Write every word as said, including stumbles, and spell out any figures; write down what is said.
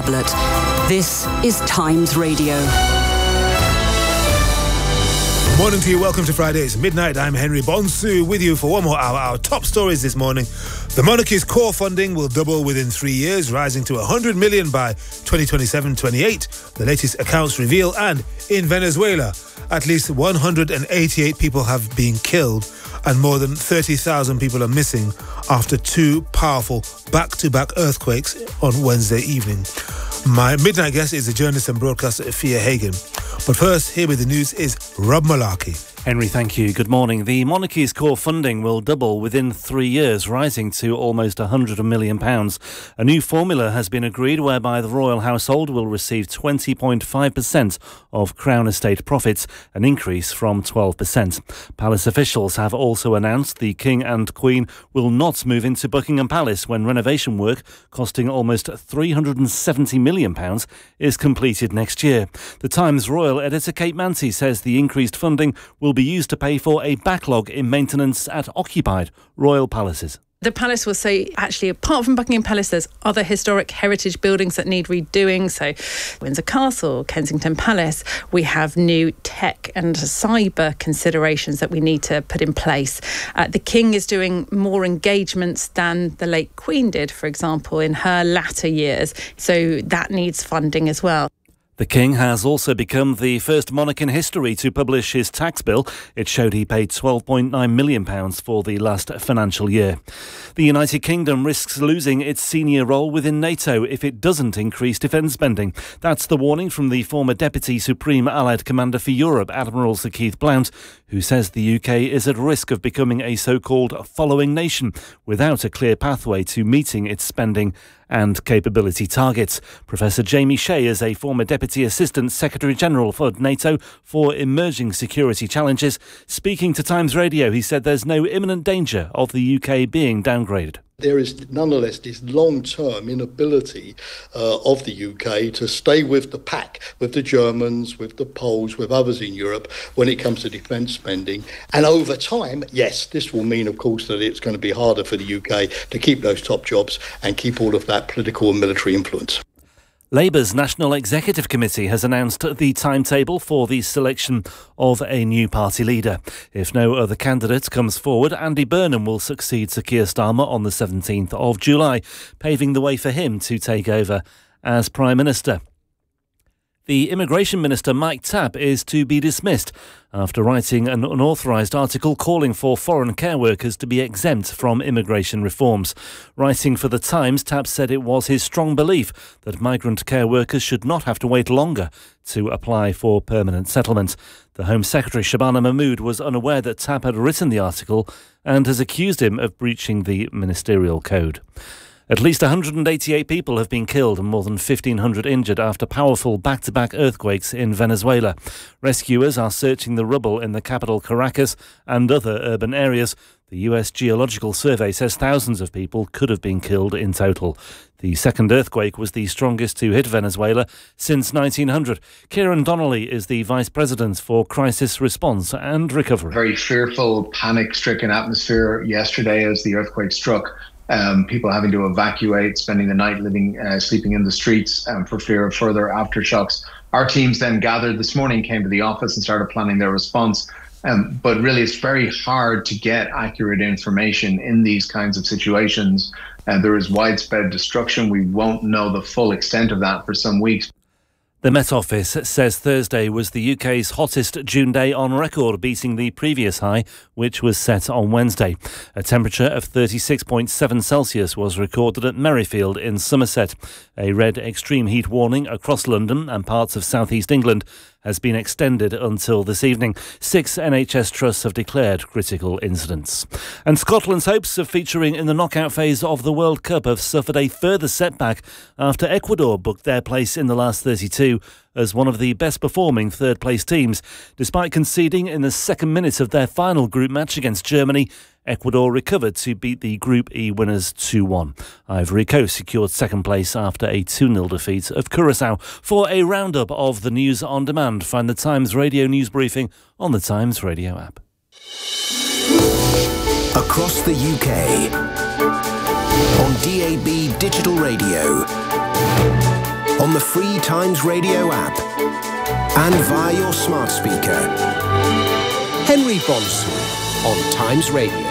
This is Times Radio. Morning to you. Welcome to Friday's Midnight. I'm Henry Bonsu with you for one more hour. Our top stories this morning. The monarchy's core funding will double within three years, rising to one hundred million by twenty twenty-seven twenty-eight. The latest accounts reveal. And in Venezuela, at least one hundred eighty-eight people have been killed and more than thirty thousand people are missing after two powerful back-to-back earthquakes on Wednesday evening. My midnight guest is the journalist and broadcaster Fia Hagen. But first, here with the news is Rob Malarkey. Henry, thank you. Good morning. The monarchy's core funding will double within three years, rising to almost one hundred million pounds. A new formula has been agreed whereby the royal household will receive twenty point five percent of Crown Estate profits, an increase from twelve percent. Palace officials have also announced the King and Queen will not move into Buckingham Palace when renovation work, costing almost three hundred seventy million pounds, is completed next year. The Times royal editor Kate Mantie says the increased funding will be used to pay for a backlog in maintenance at occupied royal palaces. The palace will say, actually, apart from Buckingham Palace, there's other historic heritage buildings that need redoing. So Windsor Castle, Kensington Palace, we have new tech and cyber considerations that we need to put in place. Uh, the King is doing more engagements than the late Queen did, for example, in her latter years. So that needs funding as well. The King has also become the first monarch in history to publish his tax bill. It showed he paid twelve point nine million pounds for the last financial year. The United Kingdom risks losing its senior role within NATO if it doesn't increase defence spending. That's the warning from the former Deputy Supreme Allied Commander for Europe, Admiral Sir Keith Blount, who says the U K is at risk of becoming a so-called following nation without a clear pathway to meeting its spending and capability targets. Professor Jamie Shea is a former Deputy Assistant Secretary-General for NATO for emerging security challenges. Speaking to Times Radio, he said there's no imminent danger of the U K being downgraded. There is nonetheless this long-term inability uh, of the U K to stay with the pack, with the Germans, with the Poles, with others in Europe when it comes to defence spending. And over time, yes, this will mean, of course, that it's going to be harder for the U K to keep those top jobs and keep all of that political and military influence. Labour's National Executive Committee has announced the timetable for the selection of a new party leader. If no other candidate comes forward, Andy Burnham will succeed Sir Keir Starmer on the seventeenth of July, paving the way for him to take over as Prime Minister. The Immigration Minister, Mike Tapp, is to be dismissed after writing an unauthorised article calling for foreign care workers to be exempt from immigration reforms. Writing for The Times, Tapp said it was his strong belief that migrant care workers should not have to wait longer to apply for permanent settlement. The Home Secretary, Shabana Mahmood, was unaware that Tapp had written the article and has accused him of breaching the ministerial code. At least one hundred eighty-eight people have been killed and more than fifteen hundred injured after powerful back-to-back earthquakes in Venezuela. Rescuers are searching the rubble in the capital Caracas and other urban areas. The U S Geological Survey says thousands of people could have been killed in total. The second earthquake was the strongest to hit Venezuela since nineteen hundred. Kieran Donnelly is the Vice President for Crisis Response and Recovery. Very fearful, panic-stricken atmosphere yesterday as the earthquake struck. Um, people having to evacuate, spending the night living, uh, sleeping in the streets um, for fear of further aftershocks. Our teams then gathered this morning, came to the office and started planning their response. Um, but really, it's very hard to get accurate information in these kinds of situations. Uh, there is widespread destruction. We won't know the full extent of that for some weeks. The Met Office says Thursday was the U K's hottest June day on record, beating the previous high, which was set on Wednesday. A temperature of thirty-six point seven Celsius was recorded at Merrifield in Somerset. A red extreme heat warning across London and parts of southeast England has been extended until this evening. Six N H S trusts have declared critical incidents. And Scotland's hopes of featuring in the knockout phase of the World Cup have suffered a further setback after Ecuador booked their place in the last thirty-two as one of the best performing third-place teams. Despite conceding in the second minute of their final group match against Germany, Ecuador recovered to beat the Group E winners two one. Ivory Coast secured second place after a two nil defeat of Curaçao. For a roundup of the news on demand, find the Times Radio news briefing on the Times Radio app. Across the U K, on D A B digital radio, on the free Times Radio app and via your smart speaker. Henry Bonsu on Times Radio.